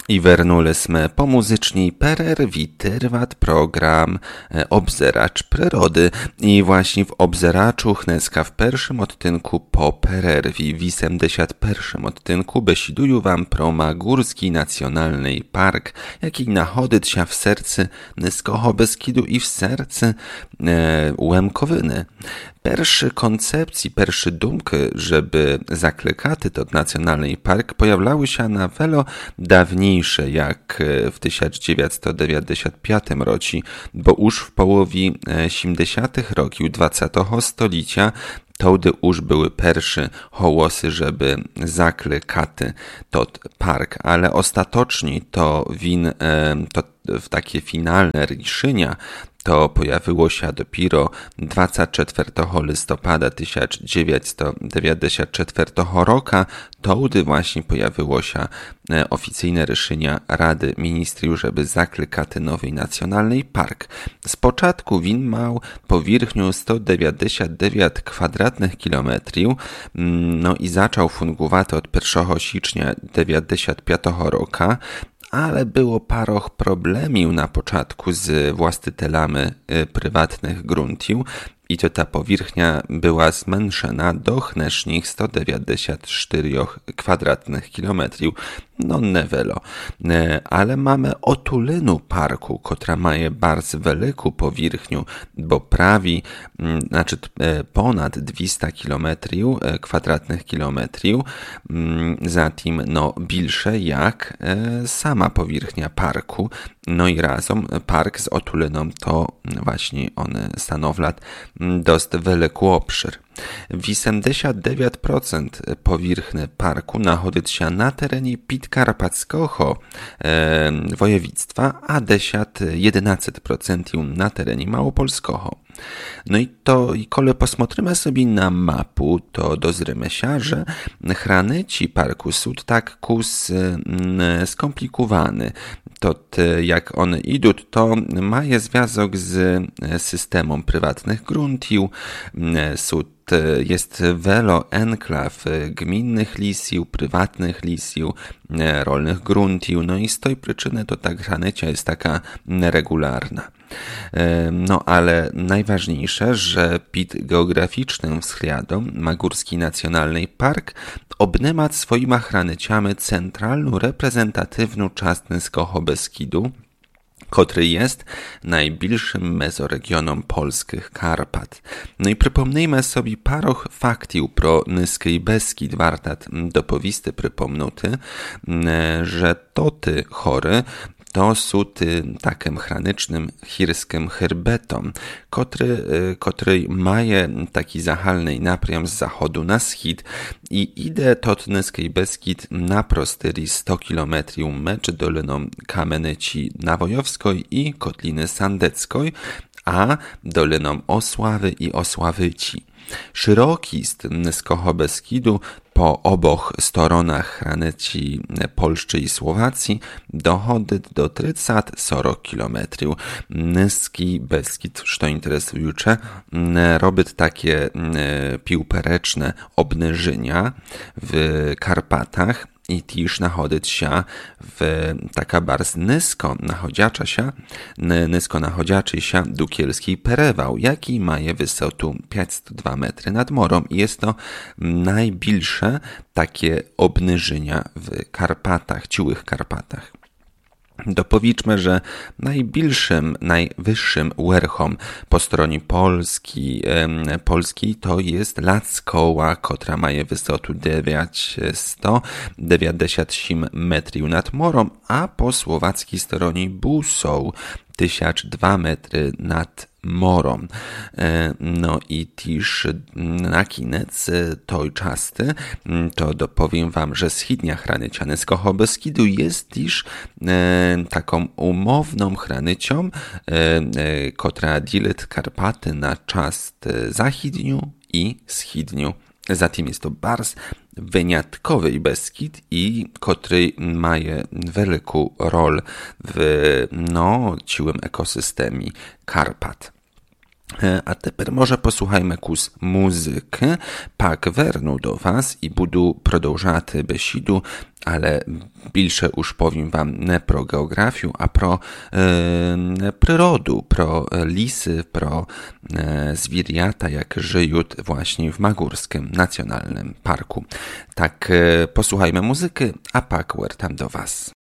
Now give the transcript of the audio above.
I wernulesme pomuzyczni pererwiterwat program Obzeracz Przyrody. I właśnie w Obzeraczu Chneska w pierwszym odtynku po pererwi w 81 odtynku besiduju wam pro Magórski Nacjonalny Park, jaki nachodyt się w sercy Nyskoho Beskidu i w sercy Łemkowyny. Pierwszy koncepcji, pierwszy dumki, żeby zaklekaty to nacjonalny park pojawiały się na wiele dawniejsze, jak w 1995 roku, bo już w połowie 70. roków XX stulecia Tołdy już były pierwsze hołosy, żeby zaklekaty tot park, ale ostatecznie to w takie finalne ryszenia to pojawiło się dopiero 24 listopada 1994 roku. Tołdy właśnie pojawiło się oficyjne ryszenia Rady Ministrów, żeby zaklekać nowy nacjonalny park. Z początku win miał powierzchnię 199 kwadratnych kilometrów, no i zaczął fungować od 1 sierpnia 1995 roku. Ale było paroch problemów na początku z właścicielami prywatnych gruntów i to ta powierzchnia była zmniejszona do chneśnych 194 kwadratnych kilometrów. No nevelo. Ale mamy otulinu parku, która ma bardzo wielką powierzchnię, bo prawie, ponad 200 kwadratnych kilometrów, zatem no bilsze jak sama powierzchnia parku. No i razem park z otuliną to właśnie one stanowią dość wielki obszar. 89% powierzchni parku znajduje się na terenie Podkarpackiego województwa, a 11% na terenie Małopolskiego. No i kole posмотрimy sobie na mapu, to dozrymy się, że chranici parku są tak skomplikowany. To jak one idą, to ma związek z systemem prywatnych gruntów, jest wiele enklaw gminnych lisiów, prywatnych lisiów, rolnych gruntów, no i z tej przyczyny to ta granica jest taka neregularna. No ale najważniejsze, że pod geograficznym względem Magórski Nacjonalny Park obnyma swoimi chranieciami centralną reprezentatywną część Nyskiego Beskidu, który jest najbliższym mezoregionom polskich Karpat. No i przypomnijmy sobie paroch faktów pro Nyski Beskid, wartat dopowisty przypomnuty, że toty chory to są takim chranicznym chirskim herbetom, który ma taki zachalny napriam z zachodu na wschód i idzie tot Nyski Beskid na prostyri 100 km mecz doliną Kamenici Nawojowskiej i Kotliny Sandeckiej, a doliną Osławy i Osławyci. Szeroki z Nyskiego Beskidu po oboch stronach granicy Polski i Słowacji dochodzi do 30-40 km. Nyski Beskid, co interesujące, robi takie piłpereczne obniżenia w Karpatach i też nachodzić się w taka bardzo nisko nachodziaczy się Dukielski Perewał, jaki ma wysotę 502 metry nad morem. Jest to najbliższe takie obniżenia w Karpatach, ciłych Karpatach. Dopowiedzmy, że najwyższym werchom po stronie polskiej to jest Lackoła, która ma wysotę 997 metrów nad morem, a po słowackiej stronie Busoł 1002 metry nad morem. No i też na koniec tej czasty to dopowiem wam, że wschodnia granica Nyskiego Beskidu jest też taką umowną granicą, która dzieli Karpaty na czast zachodniu i wschodniu. Zatem jest to bardzo wyjątkowy Beskid i który ma wielką rolę w ciłym ekosystemie Karpat. A тепер, може, послухаймо якусь музики. Пак верну до вас і буду продовжати бесіду, але більше уж powiem wam не про географію, а про природу, про lisy, pro zwierzęta, jak żyją właśnie w Magórskim Nacjonalnym Parku. Tak, posłuchajmy muzyki, a pak wracam do was.